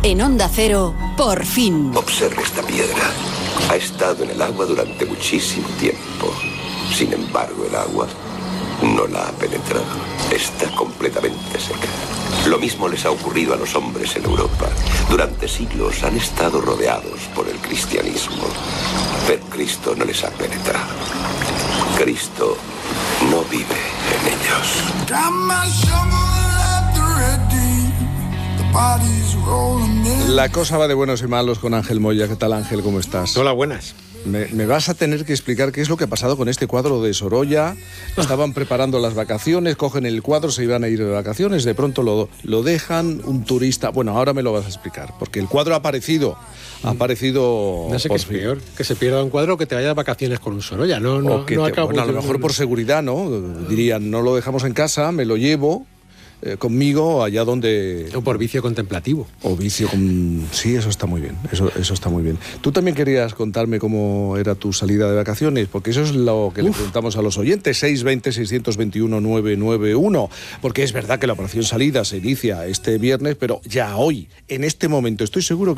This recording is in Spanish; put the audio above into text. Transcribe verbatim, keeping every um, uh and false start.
En Onda Cero, Por Fin. Observe esta piedra. Ha estado en el agua durante muchísimo tiempo. Sin embargo, el agua no la ha penetrado. Está completamente seca. Lo mismo les ha ocurrido a los hombres en Europa. Durante siglos han estado rodeados por el cristianismo, pero Cristo no les ha penetrado. Cristo no vive en ellos. La cosa va de buenos y malos con Ángel Moya. ¿Qué tal, Ángel? ¿Cómo estás? Hola, buenas. Me, me vas a tener que explicar qué es lo que ha pasado con este cuadro de Sorolla. Estaban preparando las vacaciones, cogen el cuadro, se iban a ir de vacaciones, de pronto lo, lo dejan, un turista... Bueno, ahora me lo vas a explicar, porque el cuadro ha aparecido, ha aparecido... No sé qué es fin. peor, que se pierda un cuadro o que te vayas de vacaciones con un Sorolla. No, no, O que no te- acabo bueno, a lo mejor por seguridad, ¿no? Dirían, no lo dejamos en casa, me lo llevo eh, conmigo allá donde... O por vicio contemplativo. O vicio con... Sí, eso está muy bien, eso, eso está muy bien. Tú también querías contarme cómo era tu salida de vacaciones, porque eso es lo que Uf. le preguntamos a los oyentes, seis veinte, seiscientos veintiuno, novecientos noventa y uno, porque es verdad que la operación salida se inicia este viernes, pero ya hoy, en este momento, estoy seguro que